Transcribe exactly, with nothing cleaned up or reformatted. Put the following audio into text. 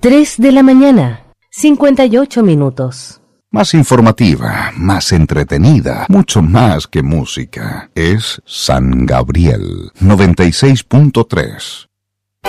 tres de la mañana, cincuenta y ocho minutos. Más informativa, más entretenida, mucho más que música. Es San Gabriel noventa y seis punto tres.